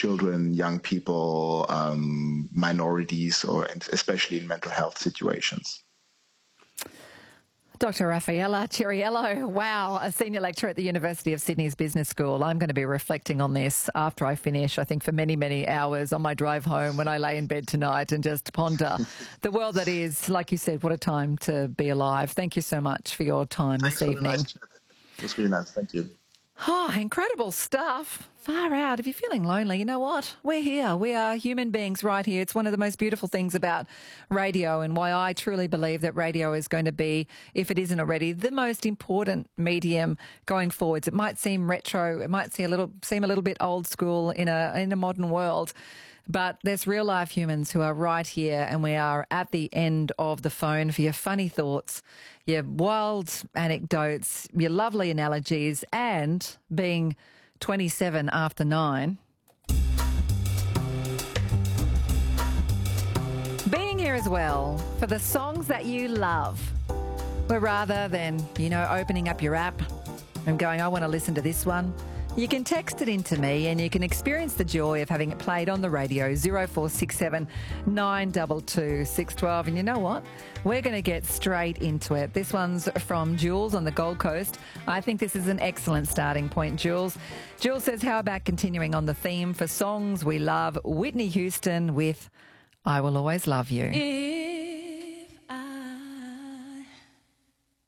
children, young people, minorities, or especially in mental health situations. Dr. Raffaella Ciriello, wow, a senior lecturer at the University of Sydney's Business School. I'm going to be reflecting on this after I finish, I think for many, many hours on my drive home when I lay in bed tonight and just ponder the world that is. Like you said, what a time to be alive. Thank you so much for your time this evening. Nice. It was really nice. Thank you. Oh, incredible stuff. Far out. If you're feeling lonely, you know what? We're here. We are human beings right here. It's one of the most beautiful things about radio and why I truly believe that radio is going to be, if it isn't already, the most important medium going forwards. It might seem retro. It might seem a little bit old school in a modern world. But there's real life humans who are right here, and we are at the end of the phone for your funny thoughts, your wild anecdotes, your lovely analogies, and being 27 after 9. Being here as well for the songs that you love. Where rather than, opening up your app and going, I want to listen to this one, you can text it into me and you can experience the joy of having it played on the radio, 0467 922 612. And you know what? We're going to get straight into it. This one's from Jules on the Gold Coast. I think this is an excellent starting point, Jules. Jules says, how about continuing on the theme for songs we love? Whitney Houston with I Will Always Love You.